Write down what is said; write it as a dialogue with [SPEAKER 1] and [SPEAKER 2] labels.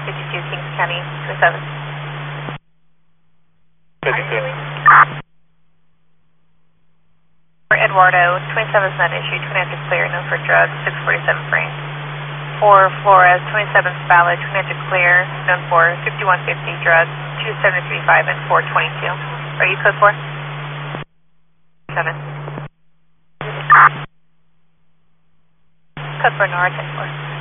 [SPEAKER 1] 5152, Kings County, 27.
[SPEAKER 2] 52.
[SPEAKER 1] For Eduardo, 27 is not issued, 29 is clear, known for drugs, 647 frame. For Flores, 27 is valid, 29 is clear, known for 5150 drugs, 2735 and 422. Are you code 4? 7. Code 4 Nora, 10-4.